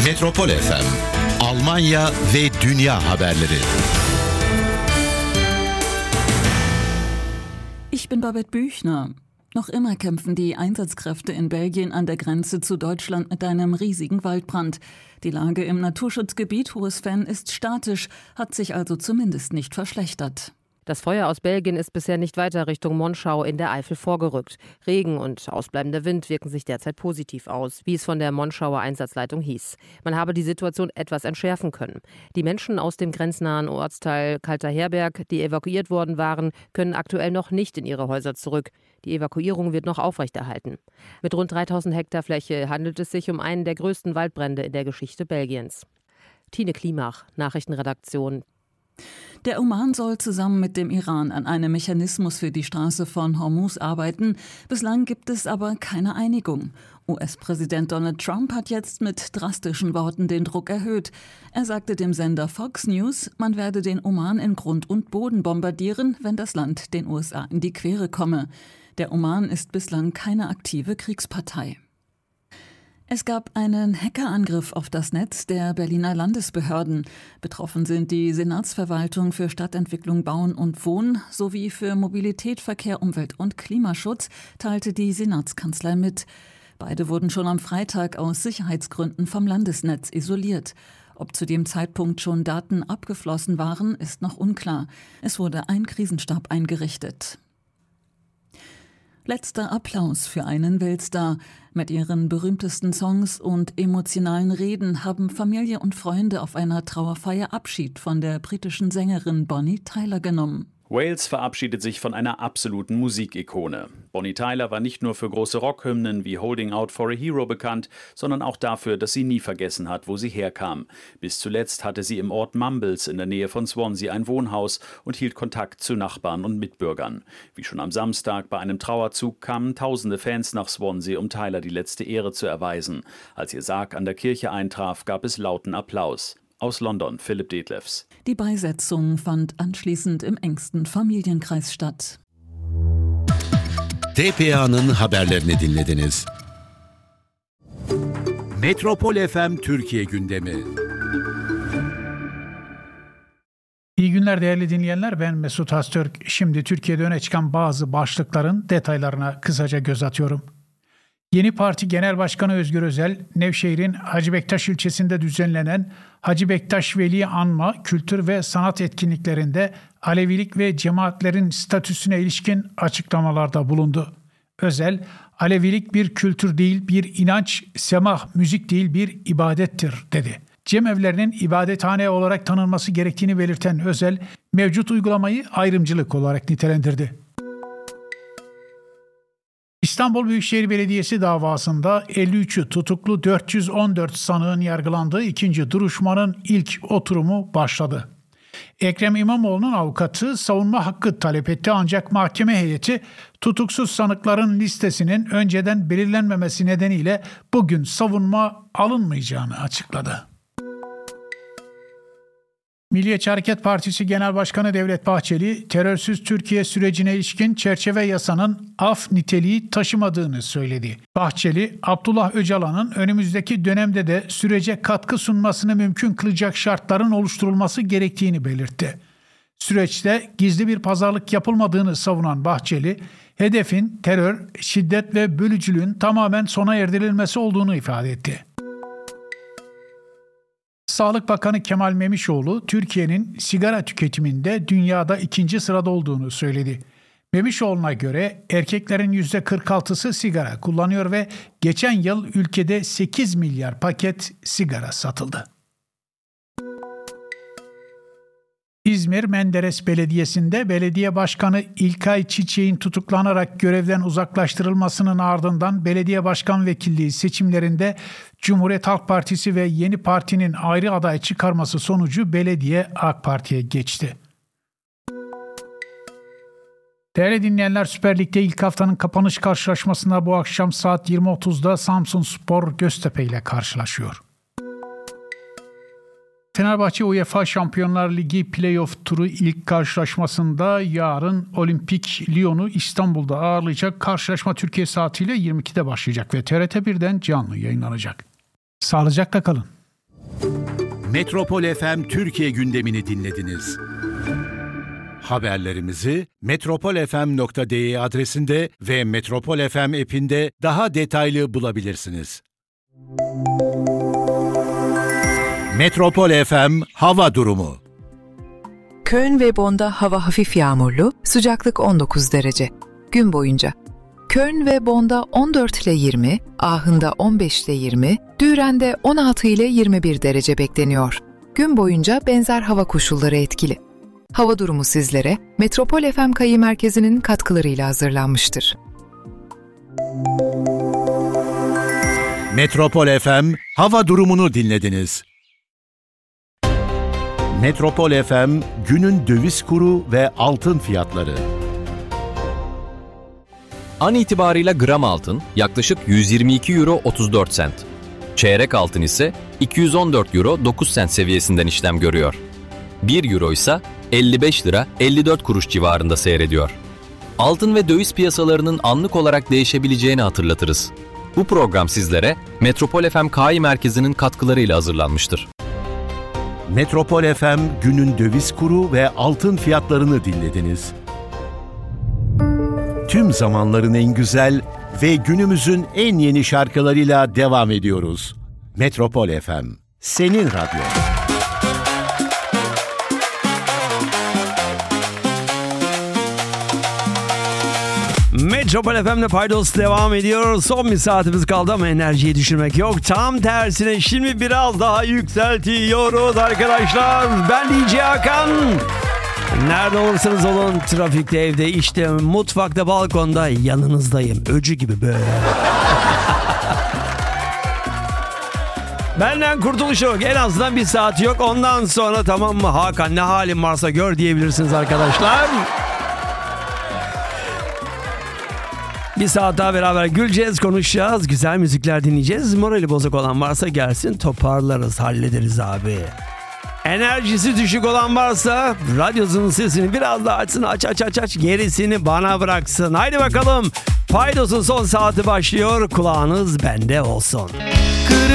Metropol FM, Almanya ve dünya haberleri. Ich bin Babette Büchner. Noch immer kämpfen die Einsatzkräfte in Belgien an der Grenze zu Deutschland mit einem riesigen Waldbrand. Die Lage im Naturschutzgebiet Hohes-Venn ist statisch, hat sich also zumindest nicht verschlechtert. Das Feuer aus Belgien ist bisher nicht weiter Richtung Monschau in der Eifel vorgerückt. Regen und ausbleibender Wind wirken sich derzeit positiv aus, wie es von der Monschauer Einsatzleitung hieß. Man habe die Situation etwas entschärfen können. Die Menschen aus dem grenznahen Ortsteil Kalter Herberg, die evakuiert worden waren, können aktuell noch nicht in ihre Häuser zurück. Die Evakuierung wird noch aufrechterhalten. Mit rund 3000 Hektar Fläche handelt es sich um einen der größten Waldbrände in der Geschichte Belgiens. Tine Klimach, Nachrichtenredaktion. Der Oman soll zusammen mit dem Iran an einem Mechanismus für die Straße von Hormuz arbeiten. Bislang gibt es aber keine Einigung. US-Präsident Donald Trump hat jetzt mit drastischen Worten den Druck erhöht. Er sagte dem Sender Fox News, man werde den Oman in Grund und Boden bombardieren, wenn das Land den USA in die Quere komme. Der Oman ist bislang keine aktive Kriegspartei. Es gab einen Hackerangriff auf das Netz der Berliner Landesbehörden. Betroffen sind die Senatsverwaltung für Stadtentwicklung, Bauen und Wohnen sowie für Mobilität, Verkehr, Umwelt und Klimaschutz, teilte die Senatskanzlei mit. Beide wurden schon am Freitag aus Sicherheitsgründen vom Landesnetz isoliert. Ob zu dem Zeitpunkt schon Daten abgeflossen waren, ist noch unklar. Es wurde ein Krisenstab eingerichtet. Letzter Applaus für einen Weltstar. Mit ihren berühmtesten Songs und emotionalen Reden haben Familie und Freunde auf einer Trauerfeier Abschied von der britischen Sängerin Bonnie Tyler genommen. Wales verabschiedet sich von einer absoluten Musikikone. Bonnie Tyler war nicht nur für große Rockhymnen wie Holding Out for a Hero bekannt, sondern auch dafür, dass sie nie vergessen hat, wo sie herkam. Bis zuletzt hatte sie im Ort Mumbles in der Nähe von Swansea ein Wohnhaus und hielt Kontakt zu Nachbarn und Mitbürgern. Wie schon am Samstag bei einem Trauerzug kamen tausende Fans nach Swansea, um Tyler die letzte Ehre zu erweisen. Als ihr Sarg an der Kirche eintraf, gab es lauten Applaus. Aus London, Philipp Detlefs. Die Beisetzung fand anschließend im engsten Familienkreis statt. TPA'nın haberlerini dinlediniz. Metropol FM Türkiye gündemi. İyi günler değerli dinleyenler, ben Mesut Haztürk. Şimdi Türkiye'de öne çıkan bazı başlıkların detaylarına kısaca göz atıyorum. Yeni Parti Genel Başkanı Özgür Özel, Nevşehir'in Hacı Bektaş ilçesinde düzenlenen Hacı Bektaş Veli Anma Kültür ve Sanat etkinliklerinde Alevilik ve cemaatlerin statüsüne ilişkin açıklamalarda bulundu. Özel, Alevilik bir kültür değil, bir inanç, semah, müzik değil, bir ibadettir dedi. Cemevlerinin ibadethane olarak tanınması gerektiğini belirten Özel, mevcut uygulamayı ayrımcılık olarak nitelendirdi. İstanbul Büyükşehir Belediyesi davasında 53'ü tutuklu 414 sanığın yargılandığı ikinci duruşmanın ilk oturumu başladı. Ekrem İmamoğlu'nun avukatı savunma hakkı talep etti ancak mahkeme heyeti tutuksuz sanıkların listesinin önceden belirlenmemesi nedeniyle bugün savunma alınmayacağını açıkladı. Milliyetçi Hareket Partisi Genel Başkanı Devlet Bahçeli, terörsüz Türkiye sürecine ilişkin çerçeve yasanın af niteliği taşımadığını söyledi. Bahçeli, Abdullah Öcalan'ın önümüzdeki dönemde de sürece katkı sunmasını mümkün kılacak şartların oluşturulması gerektiğini belirtti. Süreçte gizli bir pazarlık yapılmadığını savunan Bahçeli, hedefin terör, şiddet ve bölücülüğün tamamen sona erdirilmesi olduğunu ifade etti. Sağlık Bakanı Kemal Memişoğlu, Türkiye'nin sigara tüketiminde dünyada 2. sırada olduğunu söyledi. Memişoğlu'na göre erkeklerin %46'sı sigara kullanıyor ve geçen yıl ülkede 8 milyar paket sigara satıldı. İzmir Menderes Belediyesi'nde belediye başkanı İlkay Çiçek'in tutuklanarak görevden uzaklaştırılmasının ardından belediye başkan vekilliği seçimlerinde Cumhuriyet Halk Partisi ve Yeni Parti'nin ayrı aday çıkarması sonucu belediye AK Parti'ye geçti. Değerli dinleyenler, Süper Lig'de ilk haftanın kapanış karşılaşmasında bu akşam saat 20.30'da Samsunspor Göztepe ile karşılaşıyor. Fenerbahçe UEFA Şampiyonlar Ligi Playoff turu ilk karşılaşmasında yarın Olimpik Lyon'u İstanbul'da ağırlayacak. Karşılaşma Türkiye saatiyle 22'de başlayacak ve TRT 1'den canlı yayınlanacak. Sağlıcakla kalın. Metropol FM Türkiye gündemini dinlediniz. Haberlerimizi metropolfm.de adresinde ve Metropol FM app'inde daha detaylı bulabilirsiniz. Metropol FM hava durumu. Köln ve Bonn'da hava hafif yağmurlu, sıcaklık 19 derece. Gün boyunca. Köln ve Bonn'da 14 ile 20, Aachen'da 15 ile 20, Düren'de 16 ile 21 derece bekleniyor. Gün boyunca benzer hava koşulları etkili. Hava durumu sizlere Metropol FM Kayı Merkezi'nin katkılarıyla hazırlanmıştır. Metropol FM hava durumunu dinlediniz. Metropol FM günün döviz kuru ve altın fiyatları. An itibarıyla gram altın yaklaşık 122 euro 34 sent. Çeyrek altın ise 214 euro 9 sent seviyesinden işlem görüyor. 1 euro ise 55 lira 54 kuruş civarında seyrediyor. Altın ve döviz piyasalarının anlık olarak değişebileceğini hatırlatırız. Bu program sizlere Metropol FM KAI Merkezi'nin katkılarıyla hazırlanmıştır. Metropol FM günün döviz kuru ve altın fiyatlarını dinlediniz. Tüm zamanların en güzel ve günümüzün en yeni şarkılarıyla devam ediyoruz. Metropol FM, senin radyon. Metropol FM'de Paydos devam ediyor. Son bir saatimiz kaldı ama enerjiyi düşürmek yok. Tam tersine şimdi biraz daha yükseltiyoruz arkadaşlar. Ben DJ Hakan. Nerede olursanız olun, trafikte, evde, işte, mutfakta, balkonda yanınızdayım. Öcü gibi böyle. Benden kurtuluş yok. En azından bir saat yok. Ondan sonra tamam mı Hakan, ne halin varsa gör diyebilirsiniz arkadaşlar. Bir saat daha beraber güleceğiz, konuşacağız, güzel müzikler dinleyeceğiz. Morali bozuk olan varsa gelsin, toparlarız, hallederiz abi. Enerjisi düşük olan varsa radyosunun sesini biraz daha açsın, aç, gerisini bana bıraksın. Haydi bakalım, Paydos'un son saati başlıyor, kulağınız bende olsun.